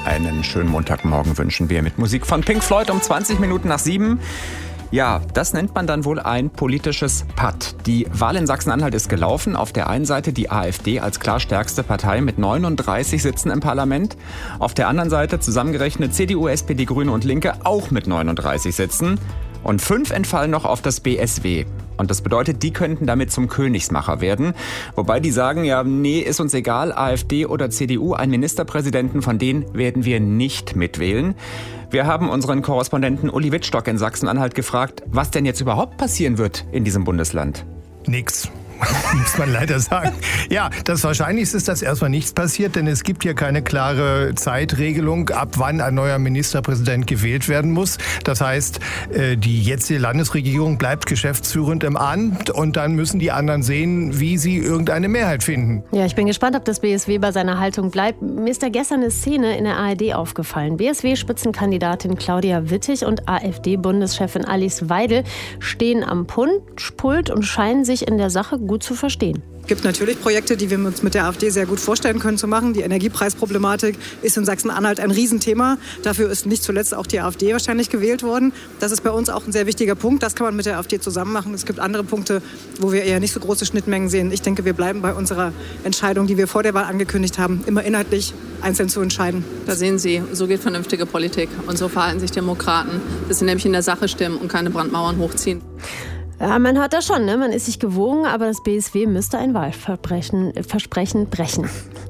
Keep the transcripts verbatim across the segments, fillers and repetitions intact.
Einen schönen Montagmorgen wünschen wir mit Musik von Pink Floyd um zwanzig Minuten nach sieben. Ja, das nennt man dann wohl ein politisches Patt. Die Wahl in Sachsen-Anhalt ist gelaufen. Auf der einen Seite die AfD als klar stärkste Partei mit neununddreißig Sitzen im Parlament. Auf der anderen Seite zusammengerechnet C D U, S P D, Grüne und Linke auch mit neununddreißig Sitzen. Und fünf entfallen noch auf das B S W. Und das bedeutet, die könnten damit zum Königsmacher werden. Wobei die sagen, ja, nee, ist uns egal, AfD oder C D U, einen Ministerpräsidenten, von denen werden wir nicht mitwählen. Wir haben unseren Korrespondenten Uli Wittstock in Sachsen-Anhalt gefragt, was denn jetzt überhaupt passieren wird in diesem Bundesland. Nix. Muss man leider sagen. Ja, das Wahrscheinlichste ist, dass erstmal nichts passiert, denn es gibt hier keine klare Zeitregelung, ab wann ein neuer Ministerpräsident gewählt werden muss. Das heißt, die jetzige Landesregierung bleibt geschäftsführend im Amt und dann müssen die anderen sehen, wie sie irgendeine Mehrheit finden. Ja, ich bin gespannt, ob das B S W bei seiner Haltung bleibt. Mir ist da gestern eine Szene in der A R D aufgefallen. B S W-Spitzenkandidatin Claudia Wittig und AfD-Bundeschefin Alice Weidel stehen am Pult und scheinen sich in der Sache gut zu verstehen. Es gibt natürlich Projekte, die wir uns mit der AfD sehr gut vorstellen können zu machen. Die Energiepreisproblematik ist in Sachsen-Anhalt ein Riesenthema. Dafür ist nicht zuletzt auch die AfD wahrscheinlich gewählt worden. Das ist bei uns auch ein sehr wichtiger Punkt. Das kann man mit der AfD zusammen machen. Es gibt andere Punkte, wo wir eher nicht so große Schnittmengen sehen. Ich denke, wir bleiben bei unserer Entscheidung, die wir vor der Wahl angekündigt haben, immer inhaltlich einzeln zu entscheiden. Da sehen Sie, so geht vernünftige Politik. Und so verhalten sich Demokraten, dass sie nämlich in der Sache stimmen und keine Brandmauern hochziehen. Ja, man hört das schon, ne? Man ist sich gewogen, aber das B S W müsste ein Wahlversprechen Versprechen brechen.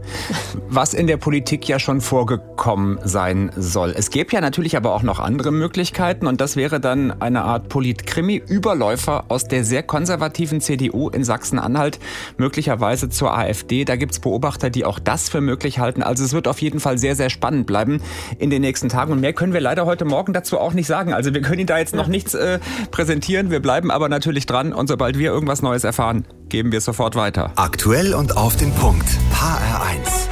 Was in der Politik ja schon vorgekommen sein soll. Es gäbe ja natürlich aber auch noch andere Möglichkeiten und das wäre dann eine Art Polit-Krimi-Überläufer aus der sehr konservativen C D U in Sachsen-Anhalt, möglicherweise zur AfD. Da gibt es Beobachter, die auch das für möglich halten. Also es wird auf jeden Fall sehr, sehr spannend bleiben in den nächsten Tagen. Und mehr können wir leider heute Morgen dazu auch nicht sagen. Also wir können Ihnen da jetzt noch nichts äh, präsentieren. Wir bleiben aber natürlich dran und sobald wir irgendwas Neues erfahren, geben wir es sofort weiter. Aktuell und auf den Punkt. H R eins.